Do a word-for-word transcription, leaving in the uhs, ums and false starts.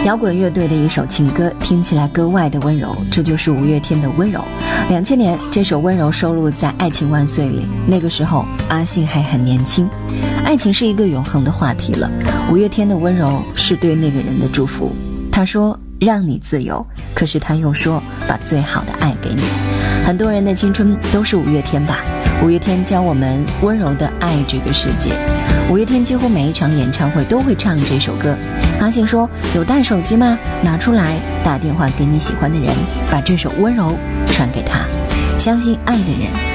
摇滚乐队的一首情歌，听起来格外的温柔，这就是五月天的温柔。两千年这首温柔收录在《爱情万岁》里，那个时候阿信还很年轻。爱情是一个永恒的话题了，五月天的温柔是对那个人的祝福。他说让你自由，可是他又说把最好的爱给你。很多人的青春都是五月天吧，五月天教我们温柔的爱这个世界。五月天几乎每一场演唱会都会唱这首歌。阿信说，有带手机吗？拿出来，打电话给你喜欢的人，把这首温柔传给他。相信爱的人